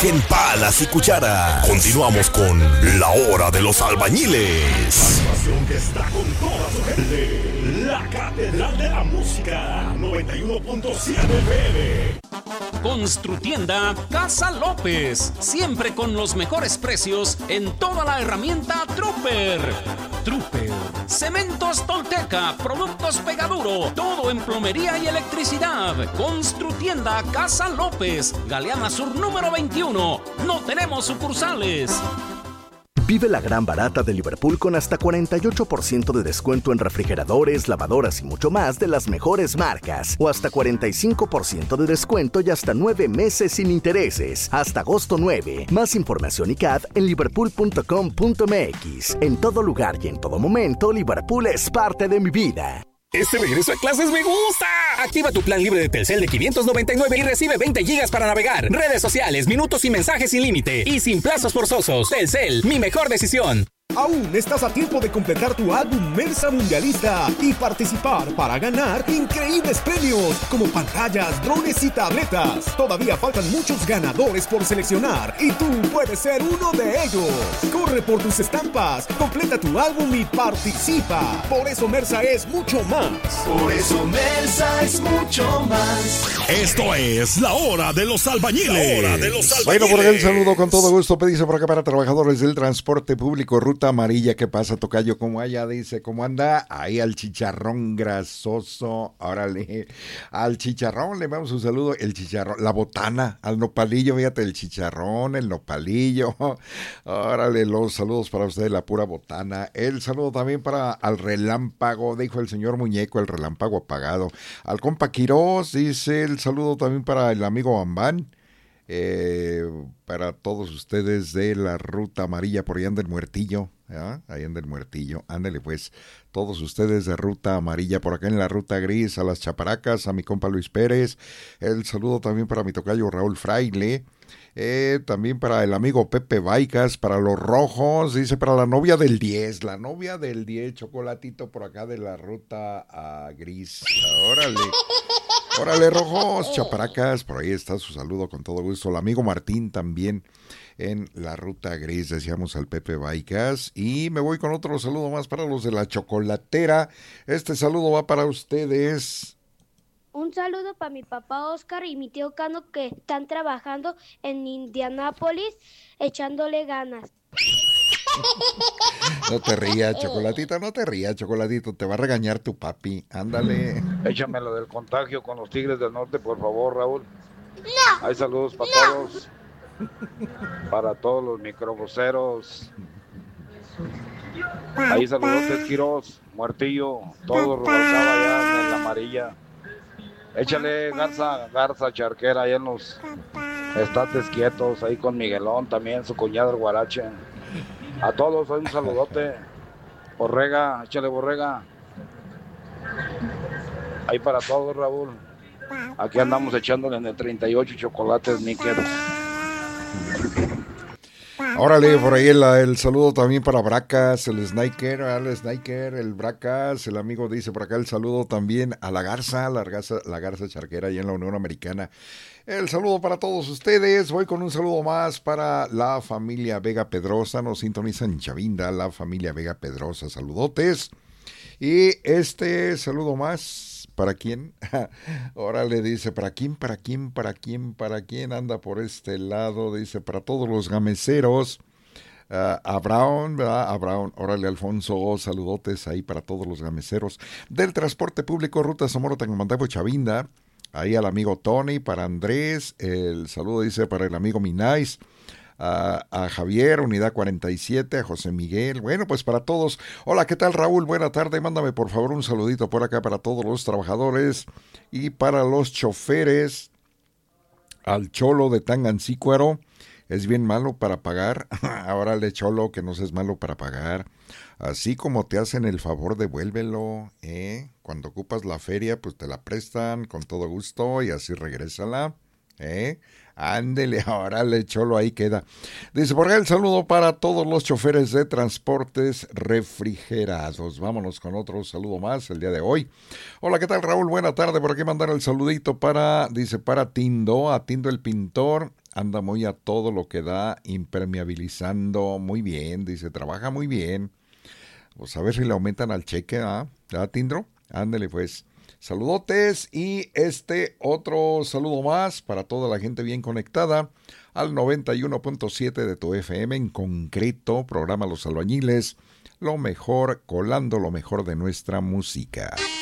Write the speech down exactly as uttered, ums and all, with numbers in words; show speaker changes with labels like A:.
A: dejen palas y cuchara. Continuamos con La Hora de los Albañiles.
B: La estación que está con toda su gente. La Catedral de la Música. noventa y uno punto siete F M.
C: Construtienda Casa López, siempre con los mejores precios en toda la herramienta Trooper. Trooper, Cementos Tolteca, Productos Pegaduro, todo en plomería y electricidad. Construtienda Casa López, Galeana Sur número veintiuno. No tenemos sucursales.
D: Vive la gran barata de Liverpool con hasta cuarenta y ocho por ciento de descuento en refrigeradores, lavadoras y mucho más de las mejores marcas. O hasta cuarenta y cinco por ciento de descuento y hasta nueve meses sin intereses. Hasta agosto nueve. Más información y C A D en liverpool punto com punto m x. En todo lugar y en todo momento, Liverpool es parte de mi vida.
E: Este regreso a clases me gusta. Activa tu plan libre de Telcel de quinientos noventa y nueve y recibe veinte gigas para navegar, redes sociales, minutos y mensajes sin límite y sin plazos forzosos. Telcel, mi mejor decisión.
F: Aún estás a tiempo de completar tu álbum Mensa Mundialista y participar para ganar increíbles premios como pantallas, drones y tabletas. Todavía faltan muchos ganadores por seleccionar y tú puedes ser uno de ellos. Corre por tus estampas, completa tu álbum y participa. Por eso Mensa es mucho más.
B: Por eso Mensa es mucho más.
A: Esto es La Hora de los Albañiles. La Hora de los Albañiles.
G: Bueno, por acá el saludo con todo gusto. Dice por acá para trabajadores del transporte público, Ruta Amarilla. ¿Qué pasa, tocayo? ¿Cómo allá? Dice, ¿cómo anda? Ahí al chicharrón grasoso. Órale, al chicharrón le damos un saludo. El chicharrón, la botana, al nopalillo, fíjate, el chicharrón, el nopalillo. Órale, los saludos para usted, la pura botana. El saludo también para al relámpago, dijo el señor Muñeco, el relámpago apagado. Al compa Quirós, dice el saludo también para el amigo Bambán. Eh, para todos ustedes de la Ruta Amarilla, por ahí anda el Muertillo, ¿eh? Ahí anda el Muertillo, ándale pues, todos ustedes de Ruta Amarilla, por acá en la Ruta Gris, a las Chaparacas, a mi compa Luis Pérez, el saludo también para mi tocayo Raúl Fraile, eh, también para el amigo Pepe Vaicas, para los rojos, dice para la novia del diez, la novia del diez, chocolatito por acá de la Ruta uh, Gris, órale. Órale, rojos, chaparacas, por ahí está su saludo con todo gusto. El amigo Martín también en la Ruta Gris, decíamos al Pepe Vaicas. Y me voy con otro saludo más para los de la chocolatera. Este saludo va para ustedes.
H: Un saludo para mi papá Oscar y mi tío Cano que están trabajando en Indianápolis echándole ganas.
G: No te rías, Chocolatito, no te rías, Chocolatito, te va a regañar tu papi, ándale.
I: Échame lo del contagio con los Tigres del Norte, por favor, Raúl.
H: No.
I: Hay saludos para
H: no.
I: todos, para todos los microbuseros. Ahí saludos, Quirós, Muertillo, todos Rosaba allá en la amarilla. Échale Garza, Garza Charquera allá en los estates quietos, ahí con Miguelón también, su cuñado el Guarache. A todos, hoy un saludote. Borrega, échale Borrega. Ahí para todos, Raúl. Aquí andamos echándole en el treinta y ocho chocolates níquel.
G: Órale, por ahí el, el saludo también para Bracas, el Sniker, el Sniker, el Bracas, el amigo dice por acá el saludo también a la Garza, la Garza, la Garza Charquera allá en la Unión Americana. El saludo para todos ustedes, voy con un saludo más para la familia Vega Pedrosa, nos sintonizan en Chavinda, la familia Vega Pedrosa, saludotes. Y este saludo más, ¿para quién? Órale, dice, ¿para quién, para quién, para quién, para quién anda por este lado? Dice, para todos los gameceros. Uh, a Brown, ¿verdad? A Brown, órale, Alfonso, saludotes ahí para todos los gameceros del transporte público, Ruta Zamora, Tangamandapio, Chavinda. Ahí al amigo Tony, para Andrés, el saludo dice para el amigo Minais. A, a Javier, unidad cuarenta y siete, a José Miguel, bueno, pues para todos. Hola, ¿qué tal, Raúl? Buena tarde, mándame por favor un saludito por acá para todos los trabajadores y para los choferes. Al Cholo de Tangancícuaro, es bien malo para pagar. Ahora le Cholo, que no seas malo para pagar. Así como te hacen el favor, devuélvelo, ¿eh? Cuando ocupas la feria, pues te la prestan con todo gusto y así regrésala, ¿eh? Ándele, ahora le Cholo, ahí queda. Dice, por acá el saludo para todos los choferes de transportes refrigerados. Vámonos con otro saludo más el día de hoy. Hola, ¿qué tal, Raúl? Buena tarde, por aquí mandar el saludito para, dice, para Tindo, a Tindo el pintor, anda muy a todo lo que da, impermeabilizando, muy bien, dice, trabaja muy bien. Pues a ver si le aumentan al cheque, ¿ah? ¿Ya, Tindro? Ándale, pues. Saludotes y este otro saludo más para toda la gente bien conectada al noventa y uno punto siete de tu F M, en concreto, programa Los Albañiles, lo mejor, colando lo mejor de nuestra música.